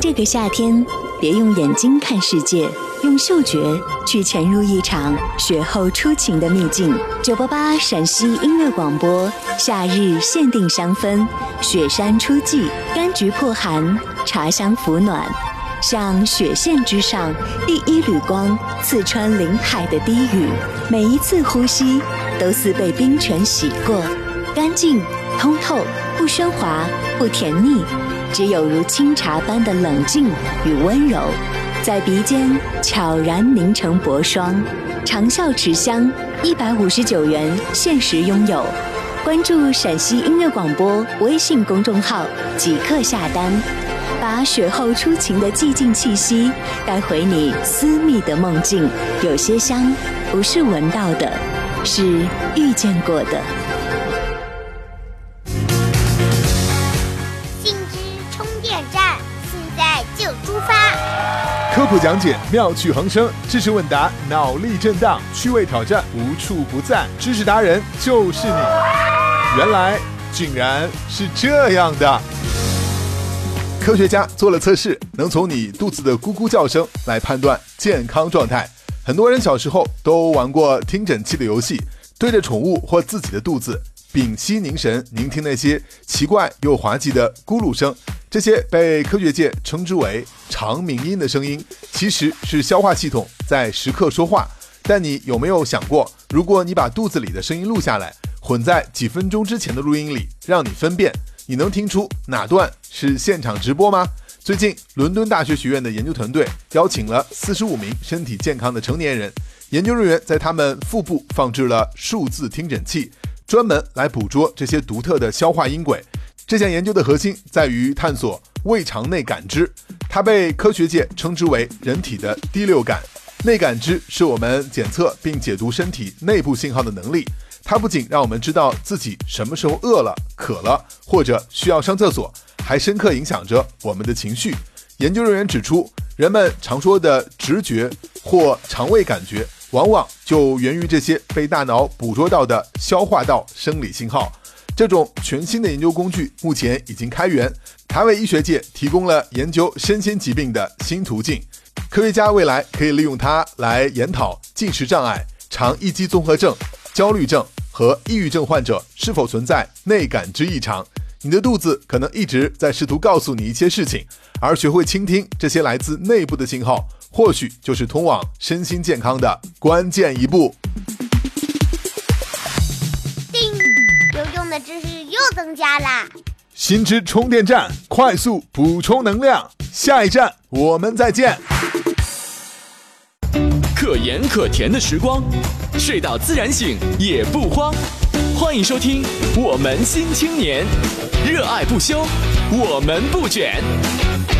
这个夏天，别用眼睛看世界，用嗅觉去潜入一场雪后初晴的秘境。988陕西音乐广播，夏日限定香氛，雪山初霁，柑橘破寒，茶香抚暖。像雪线之上第一缕光，刺穿林海的低语，每一次呼吸都似被冰泉洗过，干净通透，不喧哗，不甜腻，只有如清茶般的冷静与温柔，在鼻尖悄然凝成薄霜。长效持香，159元限时拥有。关注陕西音乐广播微信公众号即刻下单，把雪后初晴的寂静气息带回你私密的梦境。有些香不是闻到的，是遇见过的。 信之充电站，现在就出发。 科普讲解妙趣横生，知识问答脑力震荡，趣味挑战无处不在，知识达人就是你。原来竟然是这样的。科学家做了测试，能从你肚子的咕咕叫声来判断健康状态。很多人小时候都玩过听诊器的游戏，对着宠物或自己的肚子屏息凝神，聆听那些奇怪又滑稽的咕噜声。这些被科学界称之为长鸣音的声音，其实是消化系统在时刻说话。但你有没有想过，如果你把肚子里的声音录下来，混在几分钟之前的录音里，让你分辨，你能听出哪段是现场直播吗？最近，伦敦大学学院的研究团队邀请了45名身体健康的成年人，研究人员在他们腹部放置了数字听诊器，专门来捕捉这些独特的消化音轨。这项研究的核心在于探索胃肠内感知，它被科学界称之为人体的第六感。内感知是我们检测并解读身体内部信号的能力，它不仅让我们知道自己什么时候饿了、渴了，或者需要上厕所，还深刻影响着我们的情绪。研究人员指出，人们常说的直觉或肠胃感觉，往往就源于这些被大脑捕捉到的消化道生理信号。这种全新的研究工具目前已经开源，它为医学界提供了研究身心疾病的新途径。科学家未来可以利用它来研讨进食障碍、肠易激综合症、焦虑症和抑郁症患者是否存在内感知异常。你的肚子可能一直在试图告诉你一些事情，而学会倾听这些来自内部的信号，或许就是通往身心健康的关键一步。 叮，有用的知识又增加啦！ 新知充电站，快速补充能量。下一站我们再见。 可盐可甜的时光，睡到自然醒也不慌。欢迎收听我们新青年，热爱不休，我们不卷。